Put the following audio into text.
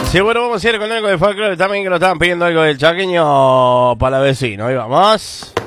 Sí, bueno, vamos a ir con algo de folclore también, que lo estaban pidiendo algo del chaqueño para vecino. Ahí vamos.